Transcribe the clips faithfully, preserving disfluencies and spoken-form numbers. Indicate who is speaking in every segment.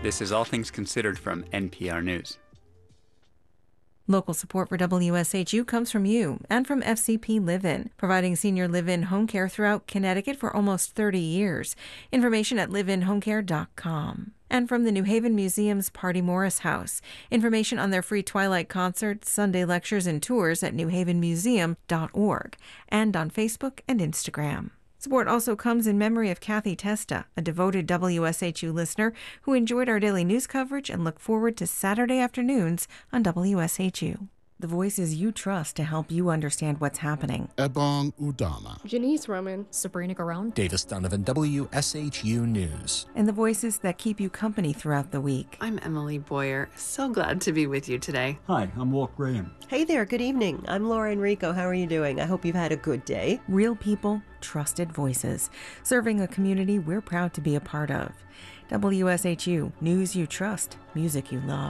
Speaker 1: This is All Things Considered from N P R News.
Speaker 2: Local support for W S H U comes from you and from F C P Live-In, providing senior live-in home care throughout Connecticut for almost thirty years. Information at live in home care dot com. And from the New Haven Museum's Party Morris House. Information on their free Twilight concerts, Sunday lectures, and tours at new haven museum dot org and on Facebook and Instagram. Support also comes in memory of Kathy Testa, a devoted W S H U listener who enjoyed our daily news coverage and looked forward to Saturday afternoons on W S H U. The voices you trust to help you understand what's happening.
Speaker 3: Ebong Udama.
Speaker 4: Janice Roman.
Speaker 5: Sabrina Garone.
Speaker 6: Davis Donovan, W S H U News.
Speaker 2: And the voices that keep you company throughout the week.
Speaker 7: I'm Emily Boyer. So glad to be with you today.
Speaker 8: Hi, I'm Walt Graham.
Speaker 9: Hey there, good evening. I'm Laura Enrico. How are you doing? I hope you've had a good day.
Speaker 2: Real people, trusted voices, serving a community we're proud to be a part of. W S H U, news you trust, music you love.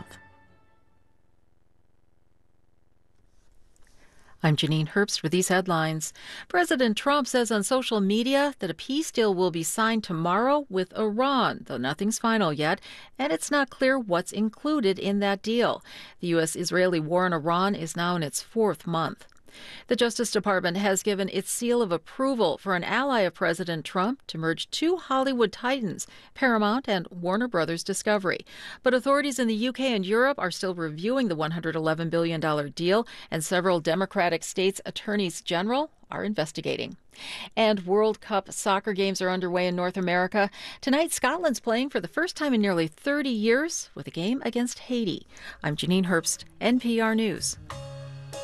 Speaker 5: I'm Janine Herbst with these headlines. President Trump says on social media that a peace deal will be signed tomorrow with Iran, though nothing's final yet, and it's not clear what's included in that deal. The U S-Israeli war in Iran is now in its fourth month. The Justice Department has given its seal of approval for an ally of President Trump to merge two Hollywood titans, Paramount and Warner Brothers Discovery. But authorities in the U K and Europe are still reviewing the one hundred eleven billion dollars deal, and several Democratic states' attorneys general are investigating. And World Cup soccer games are underway in North America. Tonight, Scotland's playing for the first time in nearly thirty years with a game against Haiti. I'm Janine Herbst, N P R News.